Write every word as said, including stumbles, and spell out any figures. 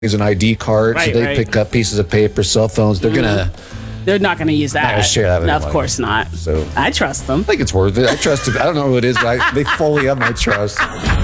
is an I D card, Right, so they right. pick up pieces of paper, cell phones. They're gonna. They're not going to use that. gonna share that with No, of anyone. course not. So I trust them. I think it's worth it. I trust it. I don't know who it is, but I, they fully have my trust.